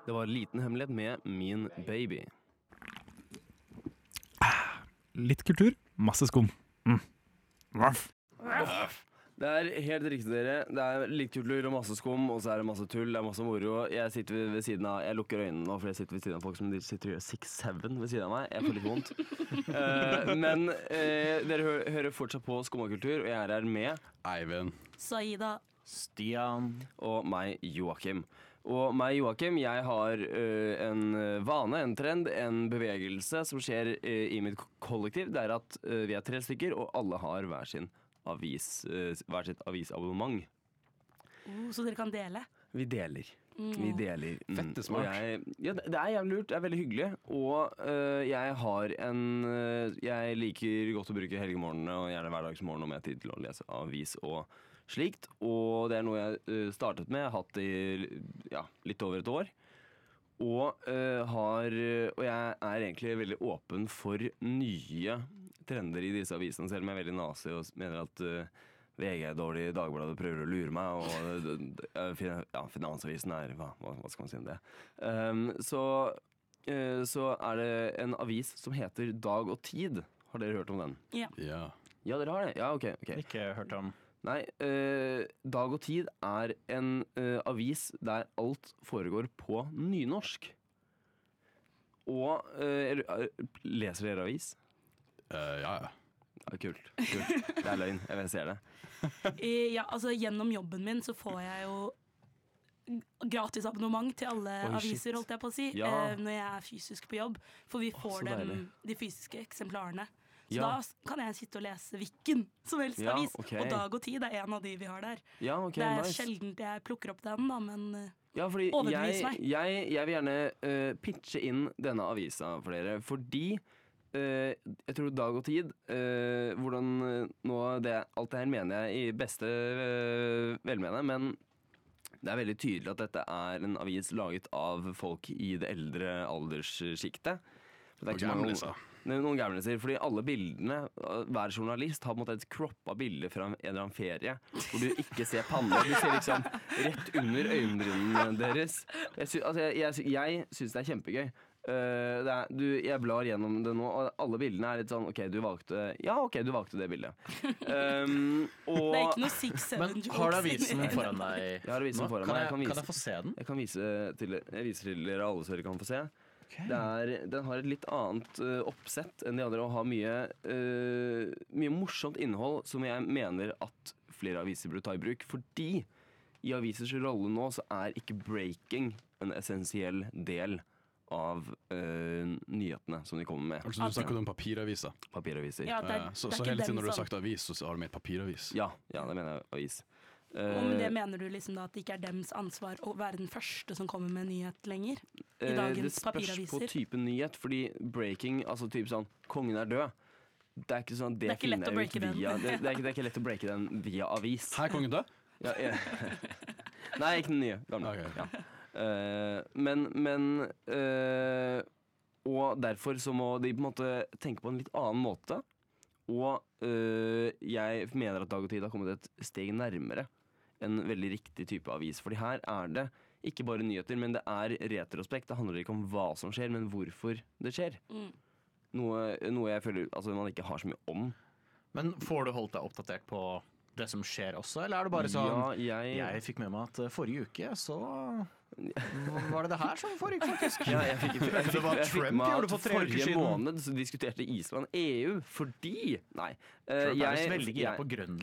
Det var en liten hemmelighet med min baby. Litt kultur, masse skum. Det er helt riktig, dere. Det er litt kultur og masse skum, og så er det masse tull, det er masse moro. Jeg sitter ved siden av, jeg lukker øynene nå, for jeg sitter ved siden av folk som sitter og gjør 6-7 ved siden av meg. Jeg får litt vondt. Men dere hører fortsatt på Skum og kultur, og jeg er her med Eivind. Saida. Stian. og meg, Joakim. Og meg, Joakim, jeg har en vane, en trend, en bevegelse som skjer i mitt kollektiv. Det er at vi er 3 stykker, og alle har hver sitt avisabonnement. Så dere kan dele? Vi deler. Vi deler. Fette smart. Det er jævlig lurt, det er veldig hyggelig. Og jeg har jeg liker godt å bruke helgemorgenene og gjerne hverdagsmorgen om jeg har tid til å lese avis og slikt. Og det er noe jeg startet med, jeg har hatt i litt over et år. Og jeg er egentlig veldig åpen for nye trender i disse avisene, selv om jeg er veldig nazi og mener at VG er dårlig, Dagbladet prøver å lure meg, og Finansavisen er hva skal man si om det? Så er det en avis som heter Dag og Tid. Har dere hørt om den? Ja. Ja. Ja, dere har det? Ja, ok. Ikke hørt om. Nei, Dag og Tid er en avis der alt foregår på nynorsk. Og leser dere avis? Ja. Ja, kult. Det er løgn, jeg ser det. Gjennom jobben min så får jeg jo gratis abonnement til alle aviser, holdt jeg på å si, når jeg er fysisk på jobb. For vi får de fysiske eksemplarene. Så da kan jeg sitte og lese hvilken som helst avis. Okay. Og Dag og Tid er en av de vi har der. Det er sjelden jeg plukker opp den, da, men overbevis meg. Jeg vil gjerne pitche inn denne avisa for dere, fordi jeg tror Dag og Tid hvordan alt det her mener jeg i beste velmene, men det er veldig tydelig at dette er en avis laget av folk i det eldre alderssjiktet. Noen gamliser, fordi alle bildene, hver journalist har på en måte et kroppet bilde fra en eller annen ferie hvor du ikke ser panna, du ser liksom rett under øyenbrynene deres. Jeg synes det er kjempegøy. Jeg blar gjennom det nå, og alle bildene er litt sånn OK, du valgte det bildet. Det er ikke noe 6-7 Men har du avisen foran deg? Jeg har avisen foran meg. Kan jeg få se den? Jeg viser til dere alle så dere kan få se. Okay. Den har et litt annet oppsett enn de andre, og har mye morsomt innhold som jeg mener at flere aviser burde ta i bruk, fordi i avisers rolle nå så er ikke breaking en essensiell del av nyhetene som de kommer med. Altså du snakker om papiraviser? Papiraviser. Ja, så hele tiden når du har sagt avis, så har du med papiravis? Ja, det mener jeg avis. Men det mener du liksom da at det ikke er dems ansvar å være den første som kommer med nyhet lenger? I dagens papiraviser? Det spørs på type nyhet, fordi breaking, altså typ sånn, kongen er død. Det er ikke sånn, det er ikke lett å breake den. Det er ikke lett å breake den via avis. Her er kongen død? Ja. Nei, ikke den nye. Gamle. Okay. Ja. Og derfor så må de på en måte tenke på en litt annen måte. Og jeg mener at Dag og Tid har kommet et steg nærmere en veldig riktig type avis. Fordi her er det ikke bare nyheter, men det er retrospekt. Det handler ikke om hva som skjer, men hvorfor det skjer. Noe jeg føler man ikke har så mye om. Men får du holdt deg oppdatert på det som skjer også, eller er det bare sånn jeg fikk med meg at forrige uke så var det her som foregikk faktisk? Ja, jeg fikk med at forrige måned så diskuterte Island EU fordi Trump er veldig gira på Grønland.